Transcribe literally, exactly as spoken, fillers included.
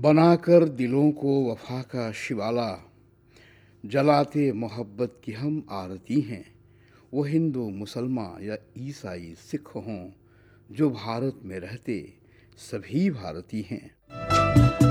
बनाकर दिलों को वफा का शिवाला, जलाते मोहब्बत की हम आरती हैं। वो हिंदू मुसलमान या ईसाई सिख हों, जो भारत में रहते सभी भारतीय हैं।